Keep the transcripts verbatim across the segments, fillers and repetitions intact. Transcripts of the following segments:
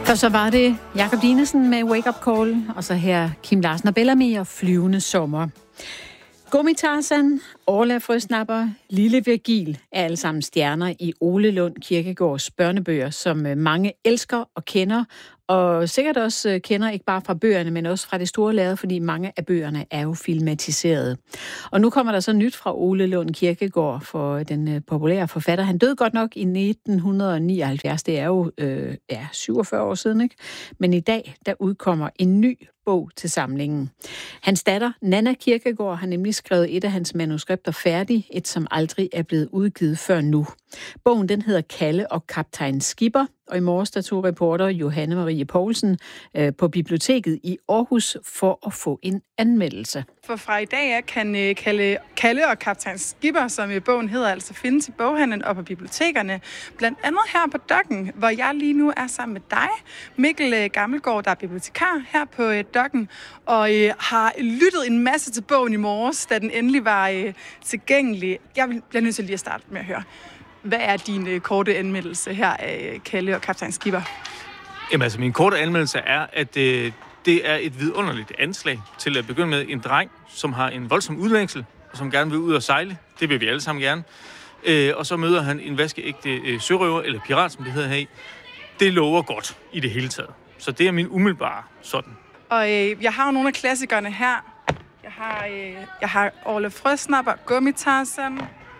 Og så var det Jakob Dinesen med Wake Up Call, og så her Kim Larsen og Bellamy og Flyvende Sommer. Gummi-Tarzan, Orla Frøsnapper, Lille Virgil er alle sammen stjerner i Ole Lund Kirkegaards børnebøger, som mange elsker og kender, og sikkert også kender ikke bare fra bøgerne, men også fra det store lærred, fordi mange af bøgerne er jo filmatiseret. Og nu kommer der så nyt fra Ole Lund Kirkegaard, for den populære forfatter. Han døde godt nok i nitten nioghalvfjerds, det er jo øh, ja, syvogfyrre år siden, ikke? Men i dag, der udkommer en ny bog til samlingen. Hans datter, Nanna Kirkegaard, har nemlig skrevet et af hans manuskripter færdig, et som aldrig er blevet udgivet før nu. Bogen, den hedder Kalle og Kaptajn Skipper, og i morges der tog reporter Johanne Marie Poulsen øh, på biblioteket i Aarhus for at få en anmeldelse. For fra i dag af kan øh, Kalle, Kalle og Kaptajn Skipper, som i bogen hedder, altså findes i boghandlen og på bibliotekerne. Blandt andet her på Dokken, hvor jeg lige nu er sammen med dig, Mikkel øh, Gammelgaard, der er bibliotekar her på øh, Dokken, og øh, har lyttet en masse til bogen i morges, da den endelig var øh, tilgængelig. Jeg bliver nødt til lige at starte med at høre. Hvad er din øh, korte anmeldelse her af Kalle og Kaptajn Skipper? Jamen altså, min korte anmeldelse er, at øh, det er et vidunderligt anslag til at begynde med en dreng, som har en voldsom udlængsel, og som gerne vil ud og sejle. Det vil vi alle sammen gerne. Øh, og så møder han en vaskeægte øh, sørøver, eller pirat, som det hedder her i. Det lover godt i det hele taget. Så det er min umiddelbare sådan. Og øh, jeg har jo nogle af klassikerne her. Jeg har, øh, jeg har Orla Frøsnapper, Gummi-Tarzan,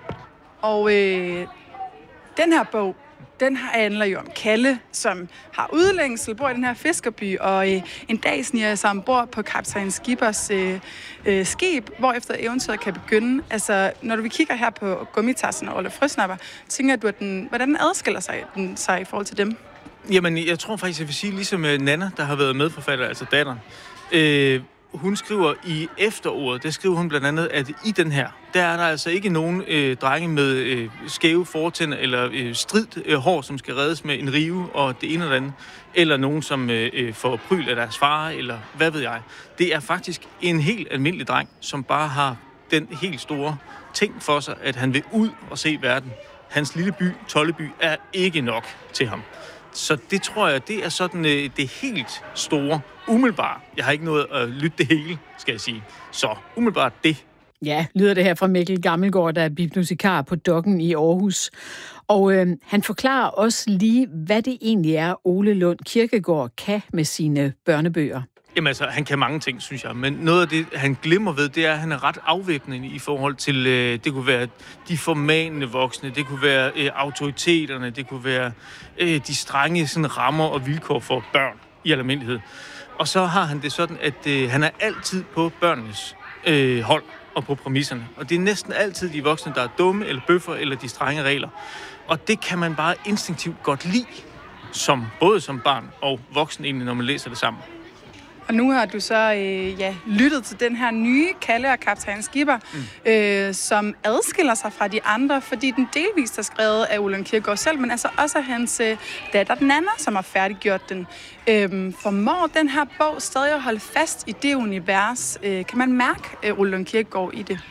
og øh, den her bog, den handler jo om Kalle, som har udlængsel, bor i den her fiskerby, og øh, en dag sniger sig ombord på Kaptajn Skippers øh, øh, skib, hvorefter eventyret kan begynde. Altså, når du kigger her på Gummi-Tarzan og Orla Frøsnapper, tænker du, at den, hvordan den adskiller sig, den, sig i forhold til dem? Jamen, jeg tror faktisk, jeg vil sige, ligesom Nanna, der har været medforfatter, altså datteren, øh, hun skriver i efterordet, der skriver hun blandt andet, at i den her, der er der altså ikke nogen øh, drenge med øh, skæve fortænder eller øh, stridt øh, hår, som skal reddes med en rive og det ene eller andet, eller nogen, som øh, får pryl af deres far, eller hvad ved jeg. Det er faktisk en helt almindelig dreng, som bare har den helt store ting for sig, at han vil ud og se verden. Hans lille by, Tolleby, er ikke nok til ham. Så det tror jeg, det er sådan øh, det helt store, umiddelbart. Jeg har ikke nået at lytte det hele, skal jeg sige. Så umiddelbart det. Ja, lyder det her fra Mikkel Gammelgaard, der er bibliotekar på Dokken i Aarhus. Og øh, han forklarer også lige, hvad det egentlig er, Ole Lund Kirkegaard kan med sine børnebøger. Jamen altså, han kan mange ting, synes jeg. Men noget af det, han glemmer ved, det er, at han er ret afvæbnende i forhold til, øh, det kunne være de formanende voksne, det kunne være øh, autoriteterne, det kunne være øh, de strenge sådan, rammer og vilkår for børn i almindelighed. Og så har han det sådan, at øh, han er altid på børnenes øh, hold og på præmisserne. Og det er næsten altid de voksne, der er dumme eller bøffer eller de strenge regler. Og det kan man bare instinktivt godt lide, som, både som barn og voksen egentlig, når man læser det sammen. Og nu har du så øh, ja, lyttet til den her nye Kalle og Kaptajn Skipper, mm. øh, som adskiller sig fra de andre, fordi den delvist er skrevet af Ole Lund Kirkegaard selv, men altså også af hans øh, datter Nanna, som har færdiggjort den. Øh, formår den her bog stadig at holde fast i det univers? Øh, kan man mærke øh, Ole Lund Kirkegaard i det?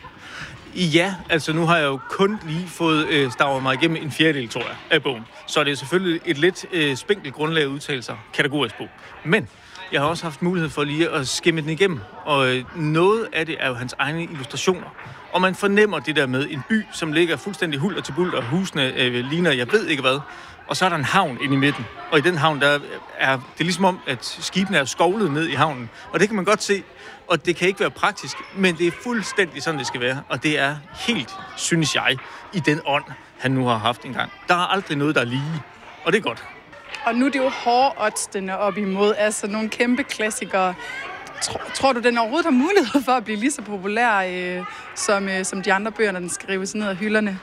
Ja, altså nu har jeg jo kun lige fået øh, stavet mig igennem en fjerdedel, tror jeg, af bogen. Så det er selvfølgelig et lidt øh, spinkelt grundlag at udtale sig kategorisk på. Men jeg har også haft mulighed for lige at skimme den igennem, og noget af det er jo hans egne illustrationer. Og man fornemmer det der med en by, som ligger fuldstændig hulter til bulter, og husene øh, ligner, jeg ved ikke hvad. Og så er der en havn inde i midten, og i den havn, der er det er ligesom om, at skibene er skovlet ned i havnen. Og det kan man godt se, og det kan ikke være praktisk, men det er fuldstændig sådan, det skal være. Og det er helt, synes jeg, i den ånd, han nu har haft engang. Der er aldrig noget, der er lige, og det er godt. Og nu er det jo hårde odds, den er op imod, altså nogle kæmpe klassikere. Tror, tror du, den overhovedet har mulighed for at blive lige så populær, øh, som, øh, som de andre bøger, når den skrives ned af hylderne?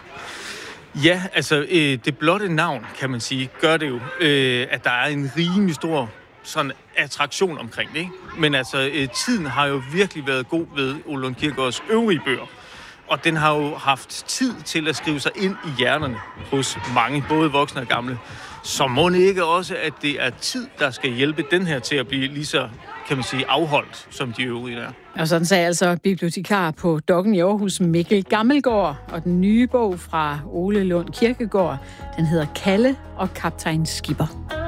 Ja, altså øh, det blotte navn, kan man sige, gør det jo, øh, at der er en rimelig stor sådan attraktion omkring det, ikke? Men altså, øh, tiden har jo virkelig været god ved Ole Lund Kirkegaards øvrige bøger. Og den har jo haft tid til at skrive sig ind i hjernerne hos mange, både voksne og gamle. Så må det ikke også, at det er tid, der skal hjælpe den her til at blive lige så, kan man sige, afholdt, som de øvrige er. Og sådan sagde altså bibliotekar på Dokken i Aarhus, Mikkel Gammelgaard. Og den nye bog fra Ole Lund Kirkegaard, den hedder Kalle og Kaptajn Skipper.